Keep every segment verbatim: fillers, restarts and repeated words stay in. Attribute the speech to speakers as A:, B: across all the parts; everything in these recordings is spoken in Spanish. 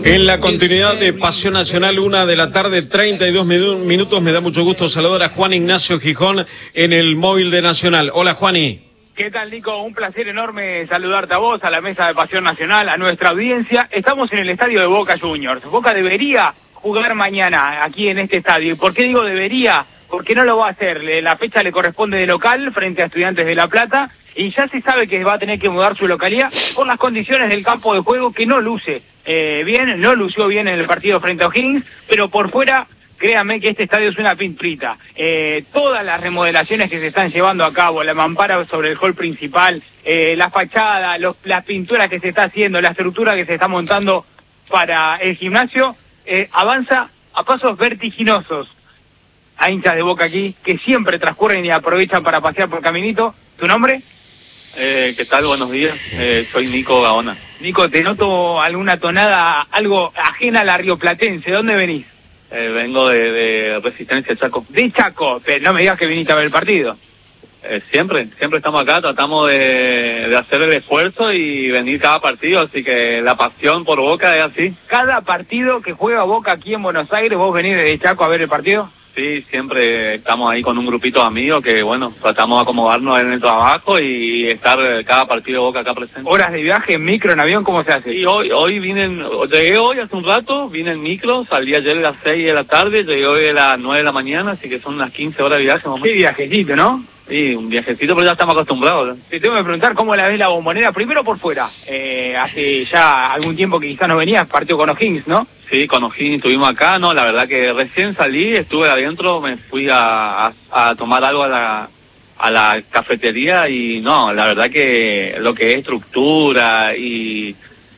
A: En la continuidad de Pasión Nacional, una de la tarde, treinta y dos minutos, me da mucho gusto saludar a Juan Ignacio Gijón en el móvil de Nacional. Hola, Juani.
B: ¿Qué tal, Nico? Un placer enorme saludarte a vos, a la mesa de Pasión Nacional, a nuestra audiencia. Estamos en el estadio de Boca Juniors. Boca debería jugar mañana aquí en este estadio. ¿Y por qué digo debería? Porque no lo va a hacer. La fecha le corresponde de local frente a Estudiantes de La Plata y ya se sabe que va a tener que mudar su localidad por las condiciones del campo de juego que no luce eh, bien, no lució bien en el partido frente a O'Higgins, pero por fuera, créanme que este estadio es una pinturita. Eh, todas las remodelaciones que se están llevando a cabo, la mampara sobre el hall principal, eh, la fachada, los, las pinturas que se está haciendo, la estructura que se está montando para el gimnasio, eh, avanza a pasos vertiginosos. Hay hinchas de Boca aquí que siempre transcurren y aprovechan para pasear por Caminito. ¿Tu nombre?
C: Eh, ¿Qué tal? Buenos días. Eh, soy Nico Gaona.
B: Nico, te noto alguna tonada, algo ajena a la rioplatense. ¿De dónde venís?
C: Eh, vengo de, de Resistencia Chaco.
B: De Chaco, pero no me digas que viniste a ver el partido.
C: Eh, siempre, siempre estamos acá, tratamos de, de hacer el esfuerzo y venir cada partido, así que la pasión por Boca es así.
B: ¿Cada partido que juega Boca aquí en Buenos Aires, vos venís desde Chaco a ver el partido?
C: Sí, siempre estamos ahí con un grupito de amigos que, bueno, tratamos de acomodarnos en el trabajo y estar cada partido de Boca acá presente.
B: ¿Horas de viaje, en micro, en avión, cómo se hace?
C: Sí, hoy, hoy vine, en, llegué hoy hace un rato, vine en micro, salí ayer a las seis de la tarde, llegué hoy a las nueve de la mañana, así que son unas quince horas de viaje.
B: Qué viajecito, ¿no?
C: Sí, un viajecito, pero ya estamos acostumbrados.
B: Te tengo que preguntar cómo la ves la Bombonera, primero por fuera. Eh, hace ya algún tiempo que quizás no venías, partió con O'Higgins, ¿no?
C: Sí, con O'Higgins estuvimos acá, no, la verdad que recién salí, estuve adentro, me fui a, a, a tomar algo a la, a la cafetería y no, la verdad que lo que es estructura y,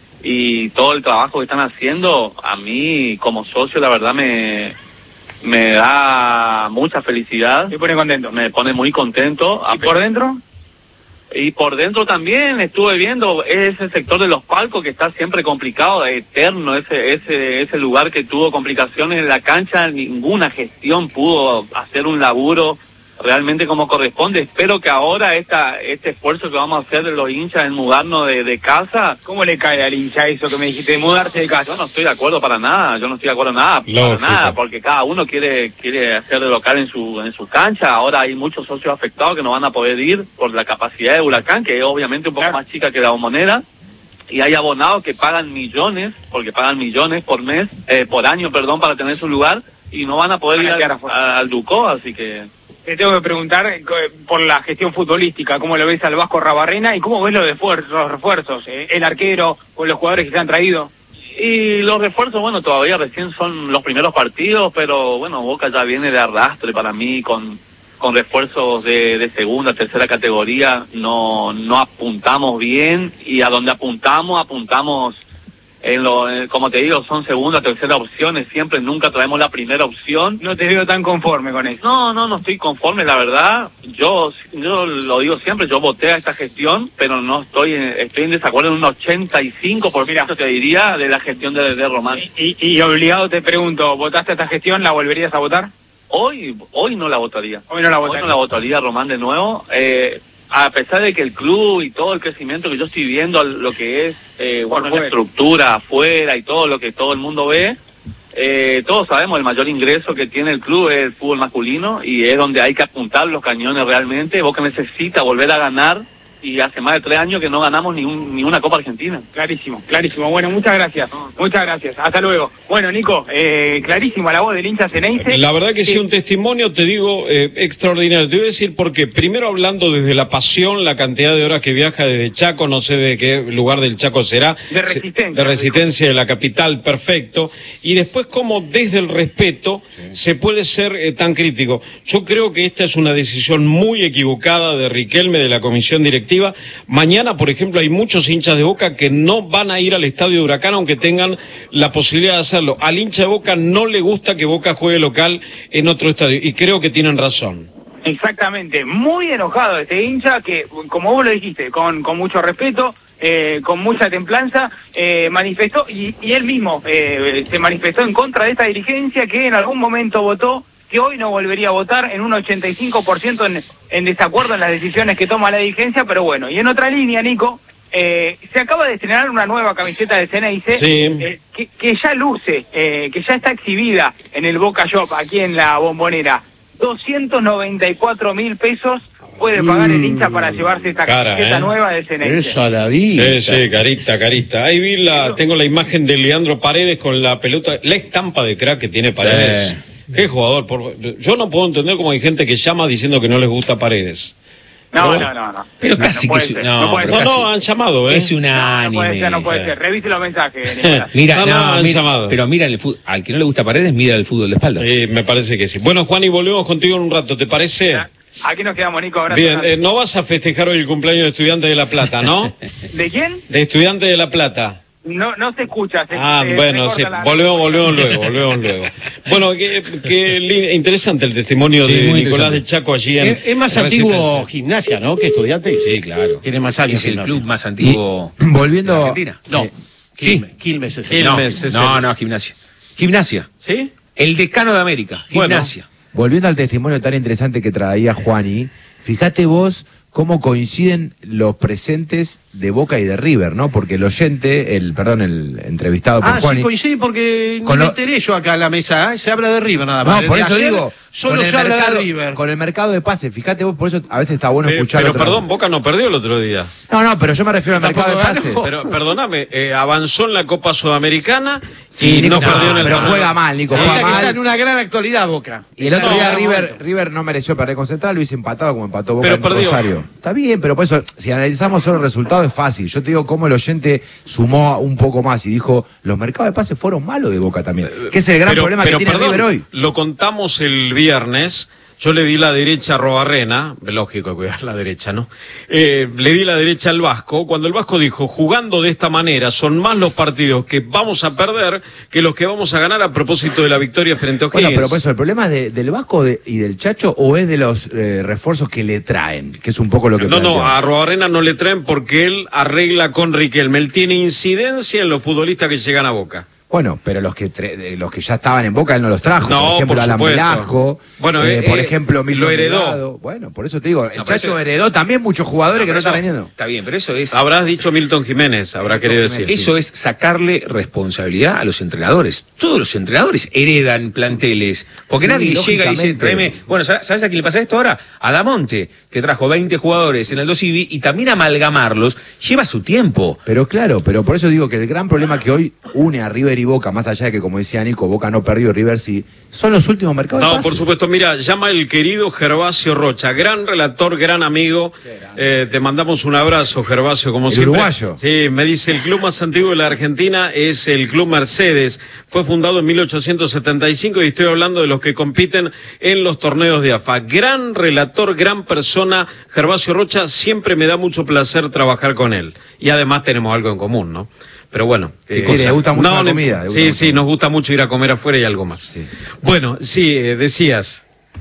C: y todo el trabajo que están haciendo, a mí como socio la verdad me... me da mucha felicidad.
B: Me pone contento.
C: Me pone muy contento.
B: ¿Y por dentro?
C: Y por dentro también estuve viendo ese sector de los palcos que está siempre complicado, eterno, ese ese ese lugar que tuvo complicaciones en la cancha, ninguna gestión pudo hacer un laburo realmente como corresponde. Espero que ahora esta este esfuerzo que vamos a hacer de los hinchas en mudarnos de, de casa.
B: ¿Cómo le cae al hincha eso que me dijiste, de mudarse de casa?
C: Yo no estoy de acuerdo para nada, yo no estoy de acuerdo nada,
A: Lógico.
C: para nada, porque cada uno quiere quiere hacer de local en su en su cancha. Ahora hay muchos socios afectados que no van a poder ir por la capacidad de Huracán, que es obviamente un poco
B: Claro.
C: más chica que la Bombonera. Y hay abonados que pagan millones, porque pagan millones por mes, eh, por año, perdón, para tener su lugar, y no van a poder
B: Van a
C: ir
B: quedar
C: al,
B: afuera.
C: al Ducó, así que...
B: Te tengo que preguntar eh, por la gestión futbolística, cómo lo ves al Vasco Rabarrena y cómo ves los, esfuerzos, los refuerzos, eh, el arquero o los jugadores que se han traído.
C: Y los refuerzos, bueno, todavía recién son los primeros partidos, pero bueno, Boca ya viene de arrastre para mí, con, con refuerzos de, de segunda, tercera categoría, no, no apuntamos bien, y a donde apuntamos, apuntamos en lo, en, como te digo, son segunda, tercera opciones, siempre, nunca traemos la primera opción.
B: No te veo tan conforme con eso.
C: No, no, no estoy conforme, la verdad. Yo yo lo digo siempre, yo voté a esta gestión, pero no estoy en, estoy en desacuerdo en un ochenta y cinco por ciento, te diría, de la gestión de, de Román.
B: Y, y, y obligado te pregunto, ¿votaste a esta gestión? ¿La volverías a votar?
C: Hoy hoy no la votaría.
B: Hoy no la
C: Hoy
B: votaría.
C: no la votaría Román de nuevo. Eh, a pesar de que el club y todo el crecimiento que yo estoy viendo, lo que es eh, bueno, la estructura afuera y todo lo que todo el mundo ve, eh, todos sabemos el mayor ingreso que tiene el club es el fútbol masculino y es donde hay que apuntar los cañones realmente. Boca necesita volver a ganar y hace más de tres años que no ganamos ni, un, ni una Copa Argentina.
B: Clarísimo, clarísimo. Bueno, muchas gracias. Muchas gracias. Hasta luego. Bueno, Nico, eh, clarísimo la voz del hincha Ceneice.
A: La verdad que sí,
B: sí,
A: un testimonio, te digo, eh, extraordinario. Te voy a decir por qué. Primero hablando desde la pasión, la cantidad de horas que viaja desde Chaco, no sé de qué lugar del Chaco será.
B: De Resistencia.
A: De Resistencia de la capital, perfecto. Y después cómo desde el respeto sí. se puede ser eh, tan crítico. Yo creo que esta es una decisión muy equivocada de Riquelme, de la comisión directiva. Mañana, por ejemplo, hay muchos hinchas de Boca que no van a ir al estadio de Huracán aunque tengan la posibilidad de hacerlo. Al hincha de Boca no le gusta que Boca juegue local en otro estadio y creo que tienen razón.
B: Exactamente, muy enojado este hincha que, como vos lo dijiste, con, con mucho respeto, eh, con mucha templanza, eh, manifestó y, y él mismo eh, se manifestó en contra de esta dirigencia que en algún momento votó, que hoy no volvería a votar, en un ochenta y cinco por ciento en, en desacuerdo en las decisiones que toma la dirigencia, pero bueno, y en otra línea, Nico, Eh, se acaba de estrenar una nueva camiseta de Ceneice,
A: sí.
B: eh, que, que ya luce, eh, que ya está exhibida en el Boca Shop, aquí en la Bombonera. doscientos noventa y cuatro mil pesos puede pagar el hincha para llevarse esta
A: Cara,
B: camiseta
A: ¿eh?
B: nueva de Ceneice.
D: Es saladita.
A: Sí, sí, carita, carita. Ahí vi la, tengo la imagen de Leandro Paredes con la pelota, la estampa de crack que tiene Paredes. Sí. Qué jugador, por, yo no puedo entender cómo hay gente que llama diciendo que no les gusta Paredes.
B: No,
A: pero,
B: no, no, no.
E: Pero casi
B: no
E: que
B: puede ser,
E: no,
B: no, puede
E: pero
B: ser.
A: no, no, han llamado, ¿eh?
E: Es unánime.
B: No, no puede ser, no puede ser. Revise los mensajes, Nicolás.
E: Mira,
A: no,
E: no,
A: no, han
E: mira,
A: llamado.
E: Pero mira el fútbol, al que no le gusta Paredes, mira el fútbol de espalda.
A: Eh, me parece que sí. Bueno, Juan, y volvemos contigo en un rato, ¿te parece?
B: Aquí nos quedamos, Nico. Abrazo.
A: Bien, eh, no vas a festejar hoy el cumpleaños de Estudiantes de La Plata, ¿no?
B: ¿De quién?
A: De Estudiantes de La Plata.
B: No, no se escucha. Se,
A: Ah,
B: se,
A: bueno,
B: se
A: sí,
B: la...
A: volvemos, volvemos luego, volvemos luego. Bueno, qué, qué interesante el testimonio
E: Sí,
A: de
E: muy
A: Nicolás
E: interesante.
A: de Chaco allí en...
D: Es, es más
A: en
D: antiguo
A: Resistencia.
D: Gimnasia, ¿no? Que Estudiantes.
E: Sí, claro.
D: Tiene más años.
E: Es el
D: Gimnasia.
E: club más antiguo
F: Y, volviendo-
E: de Argentina.
D: No,
E: Sí.
D: Quilmes, Quilmes es el-
E: No,
A: Quilmes es
E: no,
A: el-
E: no, Gimnasia. Gimnasia.
A: ¿Sí?
E: El decano de América,
A: Bueno.
E: Gimnasia.
F: Volviendo al testimonio tan interesante que traía Juani, fíjate vos cómo coinciden los presentes de Boca y de River, ¿no? Porque el oyente, el perdón, el entrevistado por
D: Ah,
F: Juani...
D: sí, coincide porque
F: Con
D: no
F: lo-
D: me enteré yo acá en la mesa, ¿eh? Se habla de River nada más.
F: No, por
D: Desde
F: eso
D: ayer
F: digo,
D: solo
F: con el,
D: se habla
F: mercado,
D: de River.
F: con el mercado de pases, fíjate vos, por eso a veces está bueno
A: Eh,
F: escuchar
A: pero
F: otra-
A: perdón, Boca no perdió el otro día.
F: No, no, pero yo me refiero al mercado de
D: Tampoco
F: pases.
D: ganó.
A: Pero perdóname, eh, avanzó en la Copa Sudamericana
F: Sí,
A: y
F: Nico,
A: no perdió en el
F: pero
A: torneo.
F: juega mal, Nico,
D: O
F: juega
D: sea que está
F: mal.
D: en una gran actualidad Boca.
F: Y el otro
D: Está
F: día
D: en
F: River,
D: momento.
F: River no mereció perder con Central, lo hubiese empatado como empató Boca
A: Pero
F: en
A: perdió.
F: Rosario. Está bien, pero por eso, si analizamos solo el resultado es fácil. Yo te digo cómo el oyente sumó un poco más y dijo, los mercados de pases fueron malos de Boca también. Que es el gran
A: Pero-
F: problema
A: pero
F: que tiene
A: perdón,
F: River hoy.
A: Lo contamos el viernes. Yo le di la derecha a Robarrena, lógico cuidar la derecha, ¿no? Eh, le di la derecha al Vasco, cuando el Vasco dijo, jugando de esta manera, son más los partidos que vamos a perder que los que vamos a ganar a propósito de la victoria frente a O'Higgins.
F: Bueno, pero por eso, ¿el problema es de- del Vasco de- y del Chacho o es de los eh, refuerzos que le traen? Que es un poco lo que
A: No, no,
F: plantea.
A: a Robarrena no le traen porque él arregla con Riquelme. Él tiene incidencia en los futbolistas que llegan a Boca.
F: Bueno, pero los que tre- eh, los que ya estaban en Boca él no los trajo.
A: No,
F: por ejemplo,
A: por
F: Alan
A: supuesto.
F: Velasco.
A: Bueno,
F: eh,
A: eh,
F: por
A: eh,
F: ejemplo, Milton
A: lo heredó.
F: Delgado. Bueno, por eso te digo, el
E: No, pero
F: Chacho
E: eso-
F: heredó también muchos jugadores que no
E: pero
F: están
E: eso-
F: vendiendo.
E: Está bien, pero eso es...
A: Habrás dicho Milton Jiménez, habrá querido decir.
E: Eso es sacarle responsabilidad a los entrenadores. Todos los entrenadores heredan planteles. Porque
F: Sí,
E: nadie llega y dice,
F: lógicamente.
E: tráeme. Bueno, ¿sabes ¿sabes a quién le pasa esto ahora? A Damonte, que trajo veinte jugadores en el dos Civi y también amalgamarlos lleva su tiempo.
F: Pero claro, pero por eso digo que el gran problema que hoy une a River y Boca, más allá de que, como decía Nico, Boca no perdió, River sí, son los últimos mercados de
A: No,
F: pases.
A: por supuesto, mira, llama el querido Gervasio Rocha, gran relator, gran amigo. Eh, te mandamos un abrazo, Gervasio, como
F: El
A: siempre.
F: uruguayo.
A: Sí, me dice, el club más antiguo de la Argentina es el Club Mercedes. Fue fundado en mil ochocientos setenta y cinco y estoy hablando de los que compiten en los torneos de A F A. Gran relator, gran persona, Gervasio Rocha, siempre me da mucho placer trabajar con él. Y además tenemos algo en común, ¿no? Pero bueno.
F: Sí, sí, le gusta mucho la
A: no,
F: comida, le gusta
A: Sí,
F: mucho.
A: sí, nos gusta mucho ir a comer afuera y algo más.
F: Sí.
A: Bueno, sí, eh, decías.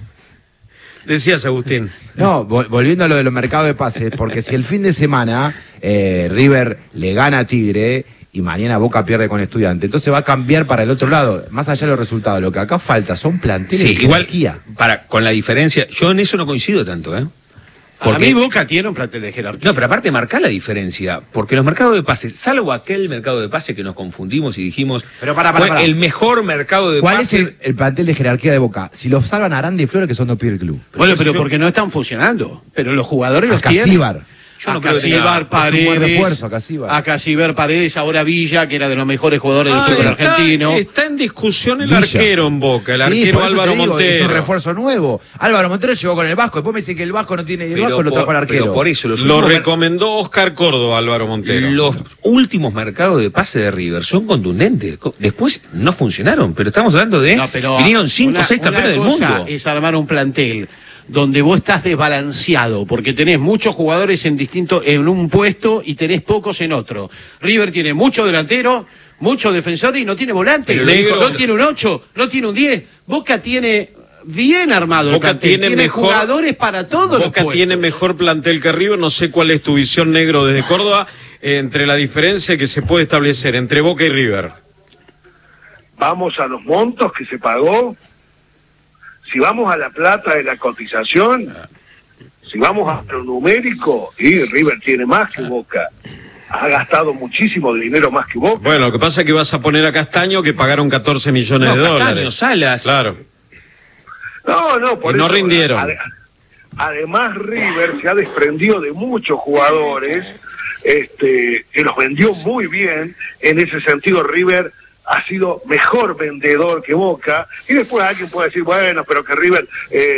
A: Decías, Agustín.
F: No, vol- volviendo a lo de los mercados de pases, porque si el fin de semana eh, River le gana a Tigre y mañana Boca pierde con Estudiante, entonces va a cambiar para el otro lado, más allá de los resultados. Lo que acá falta son planteles
E: Sí,
F: de
E: igual,
F: jerarquía.
E: para, con la diferencia, yo en eso no coincido tanto, ¿eh?
D: Para mí Boca tiene un plantel de jerarquía.
E: No, pero aparte marca la diferencia, porque los mercados de pases, salvo aquel mercado de pases que nos confundimos y dijimos,
F: Pero pará, pará,
E: fue
F: pará.
E: el mejor mercado de
F: ¿Cuál
E: pases.
F: es el, el plantel de jerarquía de Boca? Si los salvan Aranda y Flores, que son dos pibes del club.
D: Bueno, pero porque no están funcionando. Pero los jugadores los tienen.
F: Casíbar.
E: Yo no
D: a
E: creo que tenga-
D: Casíbar,
F: es un buen
D: Paredes,
F: refuerzo, Casíbar.
D: a Casíbar, Paredes, ahora Villa, que era de los mejores jugadores del
A: Ah,
D: fútbol
A: está,
D: argentino.
A: está en discusión el
F: Villa.
A: arquero en Boca, el
F: Sí,
A: arquero
F: por eso
A: Álvaro
F: te digo,
A: Montero.
F: es un refuerzo nuevo. Álvaro Montero llegó con el Vasco, después me dicen que el Vasco no tiene el
E: Pero
F: Vasco, lo trajo
E: por-
F: el arquero.
E: pero por eso los
A: Lo
E: últimos mer-
A: recomendó Oscar Córdoba, Álvaro Montero.
E: Los últimos mercados de pase de River son contundentes. Co- Después no funcionaron, pero estamos hablando de.
D: No, pero
E: vinieron cinco o
D: una-
E: seis campeones del
D: una cosa
E: mundo.
D: es armar un plantel donde vos estás desbalanceado, porque tenés muchos jugadores en distinto, en un puesto y tenés pocos en otro. River tiene mucho delantero, muchos defensores y no tiene volante.
A: Pero
D: No
A: negro-
D: tiene un ocho, no tiene un diez. Boca tiene bien armado el
A: Boca
D: plantel.
A: tiene mejor-
D: jugadores para todos los
A: Boca
D: puestos.
A: tiene mejor plantel que River, no sé cuál es tu visión, negro, desde Córdoba, eh, entre la diferencia que se puede establecer entre Boca y River.
G: Vamos a los montos que se pagó, si vamos a la plata de la cotización, si vamos a lo numérico, y River tiene más que Boca. ha gastado muchísimo dinero más que Boca.
A: Bueno, lo que pasa es que vas a poner a Castaño, que pagaron catorce millones
E: No,
A: de
E: Castaño,
A: dólares.
E: Salas.
A: Claro.
G: No, no, por
A: Y no
G: eso,
A: rindieron.
G: ade- Además, River se ha desprendido de muchos jugadores, este, que los vendió muy bien. En ese sentido, River ha sido mejor vendedor que Boca. Y después alguien puede decir, bueno, pero que River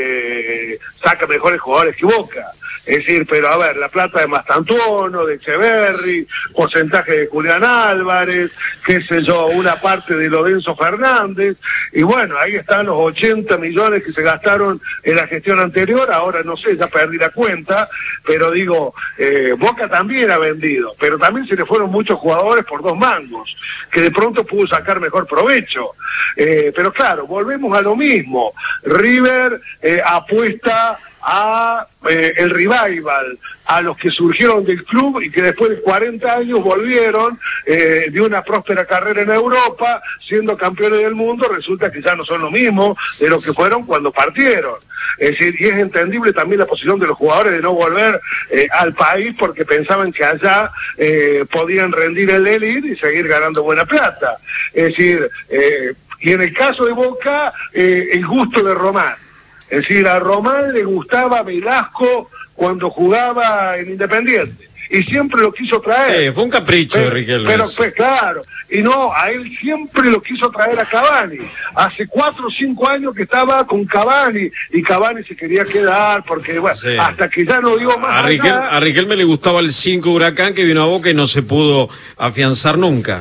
G: eh, saca mejores jugadores que Boca. Es decir, pero a ver, la plata de Mastantuono, de Echeverri, porcentaje de Julián Álvarez, qué sé yo, una parte de Lorenzo Fernández, y bueno, ahí están los ochenta millones que se gastaron en la gestión anterior. Ahora no sé, ya perdí la cuenta, pero digo, eh, Boca también ha vendido, pero también se le fueron muchos jugadores por dos mangos, que de pronto pudo sacar mejor provecho. Eh, pero claro, volvemos a lo mismo. River eh, apuesta a eh, el revival, a los que surgieron del club y que después de cuarenta años volvieron eh, de una próspera carrera en Europa, siendo campeones del mundo. Resulta que ya no son lo mismo de lo que fueron cuando partieron. Es decir, y es entendible también la posición de los jugadores de no volver eh, al país porque pensaban que allá eh, podían rendir el elite y seguir ganando buena plata. Es decir, eh, y en el caso de Boca, eh, el gusto de Román. Es decir, a Román le gustaba Velasco cuando jugaba en Independiente y siempre lo quiso traer.
A: Sí, fue un capricho
G: pero,
A: de Riquelme.
G: Pero pues claro, y no, a él siempre lo quiso traer a Cavani. Hace cuatro o cinco años que estaba con Cavani y Cavani se quería quedar porque, bueno,
A: Sí.
G: hasta que ya no dio más
A: A, Riquel,
G: allá.
A: a Riquelme le gustaba el cinco Huracán, que vino a Boca y no se pudo afianzar nunca.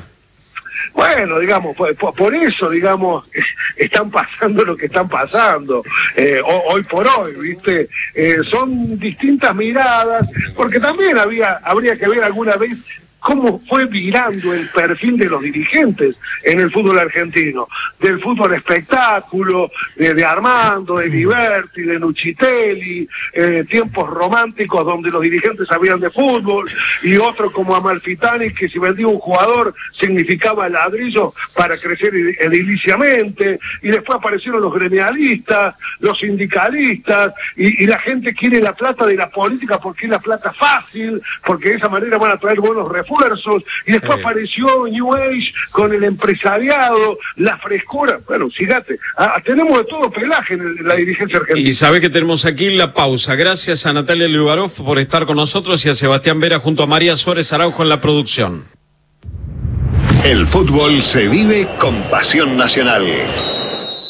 G: Bueno, digamos, por, por eso, digamos, están pasando lo que están pasando eh, hoy por hoy, ¿viste? Eh, son distintas miradas, porque también había habría que ver alguna vez cómo fue virando el perfil de los dirigentes en el fútbol argentino, del fútbol espectáculo, de, de Armando, de Liberti, de Nucitelli, eh, tiempos románticos donde los dirigentes sabían de fútbol, y otro como Amalfitani, que si vendía un jugador significaba ladrillo para crecer ediliciamente, y después aparecieron los gremialistas, los sindicalistas, y, y la gente quiere la plata de la política porque es la plata fácil, porque de esa manera van a traer buenos refuerzos, y después
A: Sí.
G: apareció New Age con el empresariado, la frescura. Bueno, fíjate, ah, tenemos de todo pelaje en, el- en la dirigencia argentina.
A: Y sabés que tenemos aquí la pausa. Gracias a Natalia Liubarov por estar con nosotros y a Sebastián Vera junto a María Suárez Araujo en la producción.
H: El fútbol se vive con pasión nacional.